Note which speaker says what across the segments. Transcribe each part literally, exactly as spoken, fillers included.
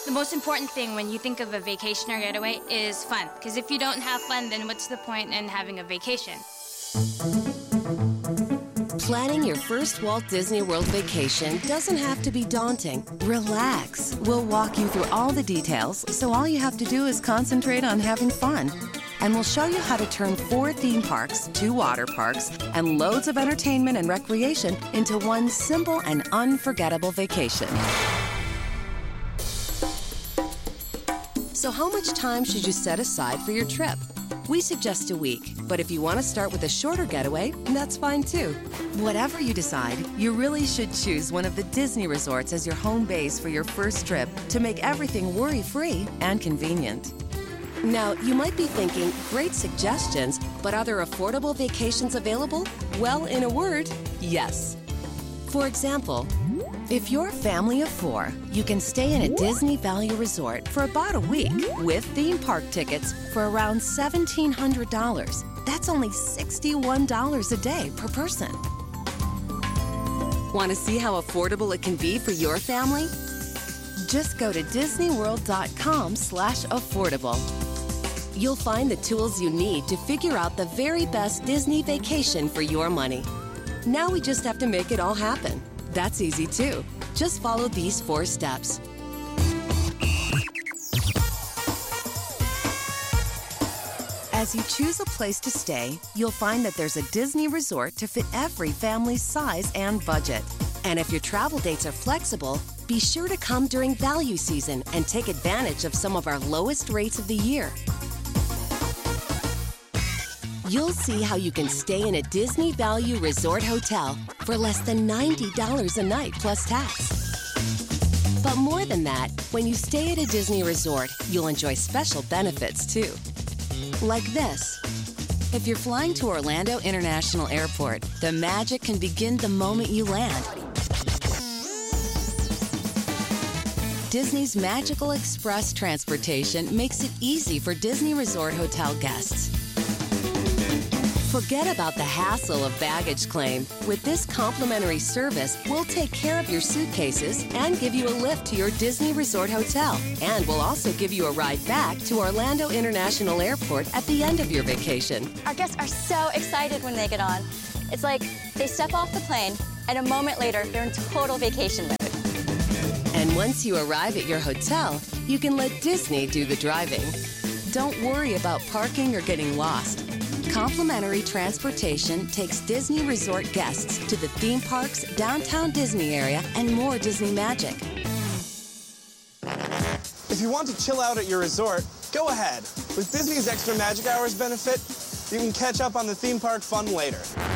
Speaker 1: The most important thing when you think of a vacation or getaway is fun. Because if you don't have fun, then what's the point in having a vacation?
Speaker 2: Planning your first Walt Disney World vacation doesn't have to be daunting. Relax. We'll walk you through all the details, so all you have to do is concentrate on having fun. And we'll show you how to turn four theme parks, two water parks, and loads of entertainment and recreation into one simple and unforgettable vacation. So how much time should you set aside for your trip? We suggest a week, but if you want to start with a shorter getaway, that's fine too. Whatever you decide, you really should choose one of the Disney resorts as your home base for your first trip to make everything worry-free and convenient. Now, you might be thinking, great suggestions, but are there affordable vacations available? Well, in a word, yes. For example, if you're a family of four, you can stay in a Disney Value Resort for about a week with theme park tickets for around seventeen hundred dollars. That's only sixty-one dollars a day per person. Want to see how affordable it can be for your family? Just go to disneyworld.com slash affordable. You'll find the tools you need to figure out the very best Disney vacation for your money. Now we just have to make it all happen. That's easy too. Just follow these four steps. As you choose a place to stay, you'll find that there's a Disney resort to fit every family's size and budget. And if your travel dates are flexible, be sure to come during value season and take advantage of some of our lowest rates of the year. You'll see how you can stay in a Disney Value Resort hotel for less than ninety dollars a night plus tax. But more than that, when you stay at a Disney resort, you'll enjoy special benefits too. Like this. If you're flying to Orlando International Airport, the magic can begin the moment you land. Disney's Magical Express transportation makes it easy for Disney Resort hotel guests. Forget about the hassle of baggage claim. With this complimentary service, we'll take care of your suitcases and give you a lift to your Disney Resort hotel. And we'll also give you a ride back to Orlando International Airport at the end of your vacation.
Speaker 3: Our guests are so excited when they get on. It's like they step off the plane, and a moment later, they're in total vacation mode.
Speaker 2: And once you arrive at your hotel, you can let Disney do the driving. Don't worry about parking or getting lost. Complimentary transportation takes Disney Resort guests to the theme parks, downtown Disney area, and more Disney magic.
Speaker 4: If you want to chill out at your resort, go ahead. With Disney's Extra Magic Hours benefit, you can catch up on the theme park fun later.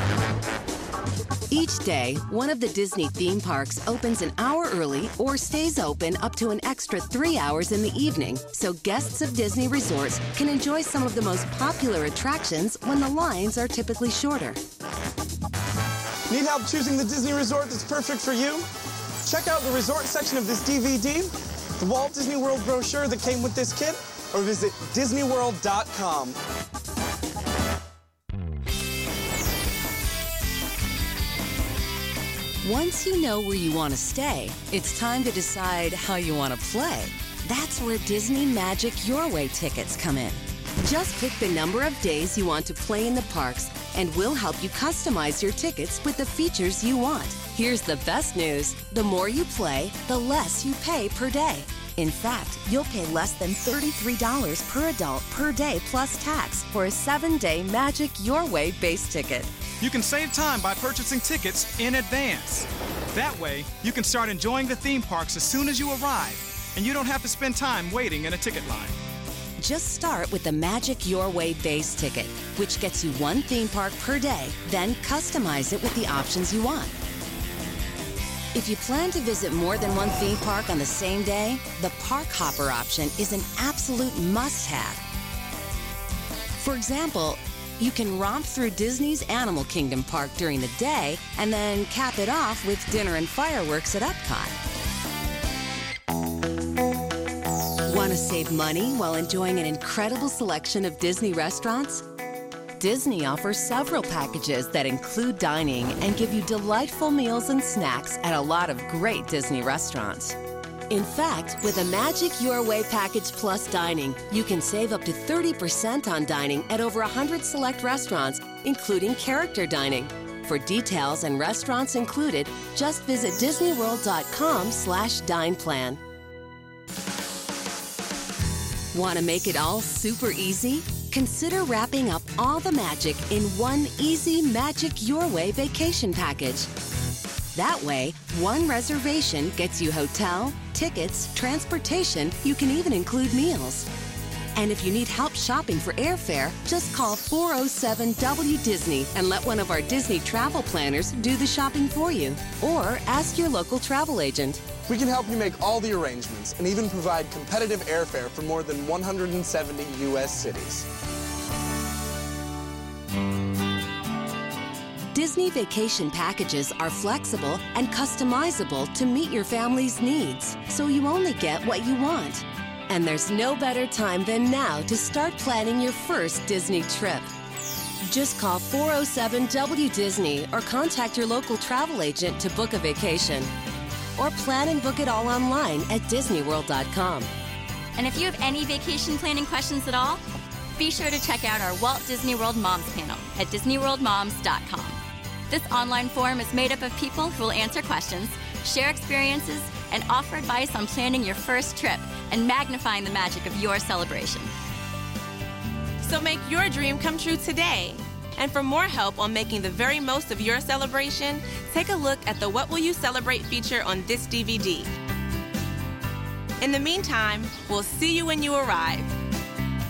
Speaker 2: Each day, one of the Disney theme parks opens an hour early or stays open up to an extra three hours in the evening, so guests of Disney resorts can enjoy some of the most popular attractions when the lines are typically shorter.
Speaker 4: Need help choosing the Disney resort that's perfect for you? Check out the resort section of this D V D, the Walt Disney World brochure that came with this kit, or visit disney world dot com.
Speaker 2: Once you know where you want to stay, it's time to decide how you want to play. That's where Disney Magic Your Way tickets come in. Just pick the number of days you want to play in the parks, and we'll help you customize your tickets with the features you want. Here's the best news. The more you play, the less you pay per day. In fact, you'll pay less than thirty-three dollars per adult per day plus tax for a seven-day Magic Your Way base ticket.
Speaker 5: You can save time by purchasing tickets in advance. That way, you can start enjoying the theme parks as soon as you arrive, and you don't have to spend time waiting in a ticket line.
Speaker 2: Just start with the Magic Your Way base ticket, which gets you one theme park per day, then customize it with the options you want. If you plan to visit more than one theme park on the same day, the Park Hopper option is an absolute must-have. For example, you can romp through Disney's Animal Kingdom Park during the day and then cap it off with dinner and fireworks at Epcot. Want to save money while enjoying an incredible selection of Disney restaurants? Disney offers several packages that include dining and give you delightful meals and snacks at a lot of great Disney restaurants. In fact, with a Magic Your Way Package Plus Dining, you can save up to thirty percent on dining at over one hundred select restaurants, including Character Dining. For details and restaurants included, just visit disneyworld.com slash dine plan. Want to make it all super easy? Consider wrapping up all the magic in one easy Magic Your Way vacation package. That way, one reservation gets you hotel, tickets, transportation, you can even include meals. And if you need help shopping for airfare, just call four oh seven W Disney and let one of our Disney travel planners do the shopping for you. Or ask your local travel agent.
Speaker 4: We can help you make all the arrangements and even provide competitive airfare for more than one hundred seventy U S cities.
Speaker 2: Disney vacation packages are flexible and customizable to meet your family's needs, so you only get what you want. And there's no better time than now to start planning your first Disney trip. Just call four oh seven W Disney or contact your local travel agent to book a vacation. Or plan and book it all online at disney world dot com.
Speaker 3: And if you have any vacation planning questions at all, be sure to check out our Walt Disney World Moms panel at disney world moms dot com. This online forum is made up of people who will answer questions, share experiences, and offer advice on planning your first trip and magnifying the magic of your celebration.
Speaker 6: So make your dream come true today. And for more help on making the very most of your celebration, take a look at the What Will You Celebrate feature on this D V D. In the meantime, we'll see you when you arrive.